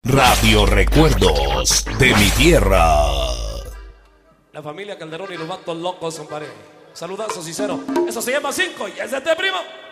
Radio Recuerdos de mi tierra. La familia Calderón y los vatos locos, compadre. Saludazos, sincero. Eso se llama 5 y es de este primo.